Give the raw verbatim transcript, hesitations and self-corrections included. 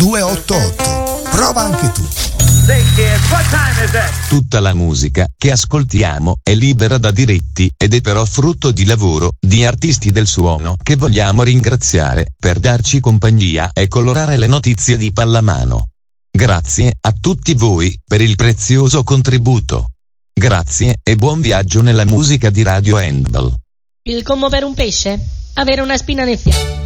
due otto otto. Prova anche tu. Tutta la musica che ascoltiamo è libera da diritti ed è però frutto di lavoro di artisti del suono che vogliamo ringraziare per darci compagnia e colorare le notizie di pallamano. Grazie a tutti voi per il prezioso contributo. Grazie e buon viaggio nella musica di Radio Handball. Il commo per un pesce? Avere una spina nel fiato.